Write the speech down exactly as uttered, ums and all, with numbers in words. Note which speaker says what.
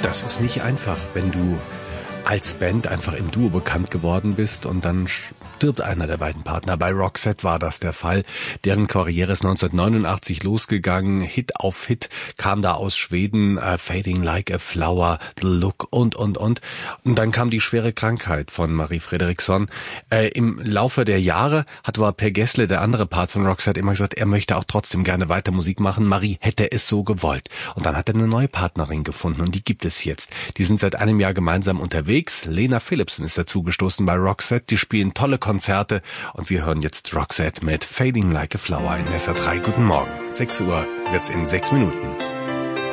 Speaker 1: Das ist nicht einfach, wenn du als Band einfach im Duo bekannt geworden bist und dann stirbt einer der beiden Partner. Bei Roxette war das der Fall. Deren Karriere ist neunzehnhundertneunundachtzig losgegangen. Hit auf Hit kam da aus Schweden. Uh, Fading Like a Flower, The Look und, und, und. Und dann kam die schwere Krankheit von Marie Fredriksson. Äh, Im Laufe der Jahre hat aber Per Gessle, der andere Part von Roxette, immer gesagt, er möchte auch trotzdem gerne weiter Musik machen. Marie hätte es so gewollt. Und dann hat er eine neue Partnerin gefunden und die gibt es jetzt. Die sind seit einem Jahr gemeinsam unterwegs. Lena Philipsen ist dazugestoßen bei Roxette. Die spielen tolle Konzerte und wir hören jetzt Roxette mit Fading Like a Flower in S R drei. Guten Morgen. sechs Uhr wird's in sechs Minuten.